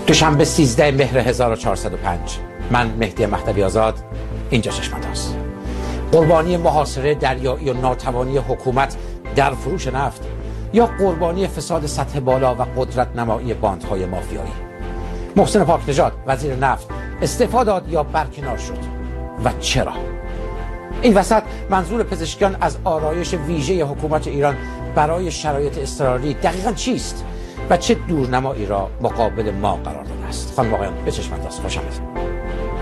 دوشنبه 13 مهر 1405 من مهدی مهدوی آزاد، اینجا چشم‌انداز. قربانی محاصره دریایی و ناتوانی حکومت در فروش نفت یا قربانی فساد سطح بالا و قدرت نمایی باندهای مافیایی؟ محسن پاکنژاد وزیر نفت استعفا داد یا برکنار شد و چرا؟ این وسط منظور پزشکیان از آرایش ویژه حکومت ایران برای شرایط اضطراری دقیقاً چیست و چه دورنمایی را مقابل ما قرار داده است؟ خانم و آقایان، به چشم انداز، خوش آمدید.